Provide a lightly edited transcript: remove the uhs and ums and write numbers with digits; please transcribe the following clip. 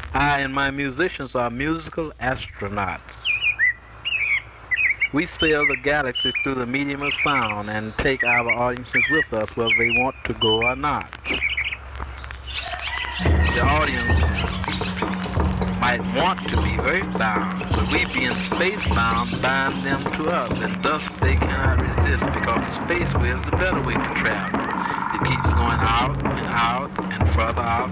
I and my musicians are musical astronauts. We sail the galaxies through the medium of sound and take our audiences with us whether they want to go or not. The audience might want to be earthbound, but we being spacebound bind them to us, and thus they cannot resist because the space way is the better way to travel. It keeps going out and further out